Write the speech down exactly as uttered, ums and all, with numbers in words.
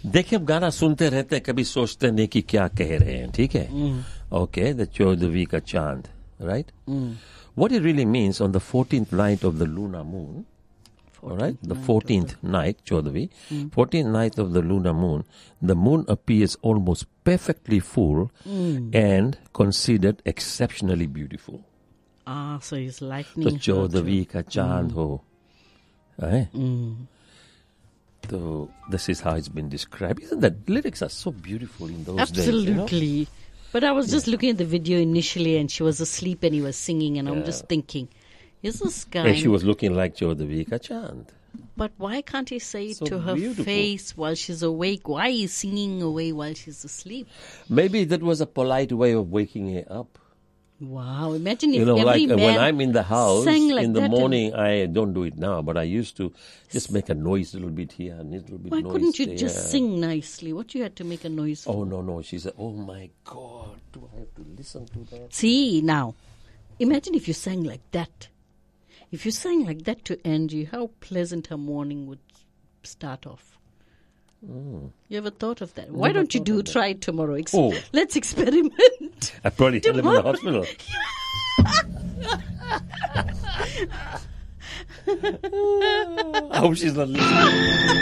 देखिए, अब गाना सुनते रहते हैं, कभी सोचते नहीं कि क्या कह रहे हैं, ठीक है? ओके, द चौदहवीं का चांद, right? What it really means, on the fourteenth night of the lunar moon, all right, the fourteenth night, Chodavi, fourteenth night of the lunar moon, the moon appears almost perfectly full and considered exceptionally beautiful. Ah, so he's तो lightning. चौदहवीं का चांद हो, right? So this is how it's been described. Isn't that lyrics are so beautiful in those Absolutely. days? You know? But I was just looking at the video initially, and she was asleep, and he was singing, and I'm just thinking, is this guy? And she was looking like Chodavi ka chand. But why can't he say it So to her beautiful. face while she's awake? Why is he singing away while she's asleep? Maybe that was a polite way of waking her up. Wow! Imagine if You know, every like man when I'm in the house sang like in the that morning, I don't do it now, but I used to just make a noise a little bit here and a little bit Why noise couldn't you there. just sing nicely? What you had to make a noise for? Oh, no, no. She said, oh, my God, do I have to listen to that? See, now, imagine if you sang like that. If you sang like that to Angie, how pleasant her morning would start off. Mm. You ever thought of that? Why Never don't you thought do of that. try it tomorrow? Ex- Oh. Let's experiment. I probably had him in the Tomorrow. hospital. I hope she's not listening.